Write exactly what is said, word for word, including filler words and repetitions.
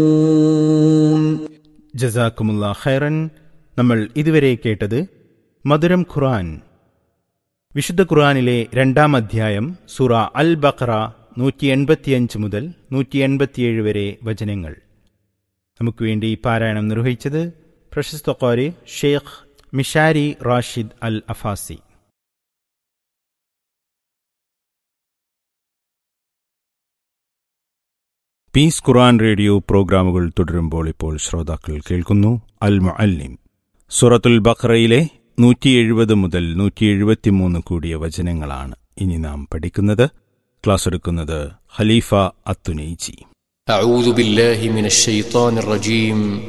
ജസാക്കുമുല്ലാ ഖൈറൻ. നമ്മൾ ഇതുവരെ കേട്ടത് മധുരം ഖുർആൻ, വിശുദ്ധ ഖുർആനിലെ രണ്ടാം അധ്യായം സൂറ അൽ ബഖറ നൂറ്റി എൺപത്തിയഞ്ച് മുതൽ നൂറ്റി എൺപത്തിയേഴ് വരെ വചനങ്ങൾ. നമുക്ക് വേണ്ടി പാരായണം നിർവഹിച്ചത് പ്രശസ്ത ഖാരി ഷെയ്ഖ് മിഷാരി റാഷിദ് അൽ അഫാസി. പീസ് ഖുർആൻ റേഡിയോ പ്രോഗ്രാമുകൾ തുടരുമ്പോൾ ഇപ്പോൾ ശ്രോതാക്കൾ കേൾക്കുന്നു അൽ മുഅല്ലിം. സൂറത്തുൽ ബഖറയിലെ നൂറ്റി എഴുപത് മുതൽ നൂറ്റി എഴുപത്തിമൂന്ന് കൂടിയ വചനങ്ങളാണ് ഇനി നാം പഠിക്കുന്നത്. ക്ലാസ് എടുക്കുന്നത് ഖലീഫ അത്തുനൈജി. അഊദു ബില്ലാഹി മിനശ് ശൈത്വാനിർ റജീം.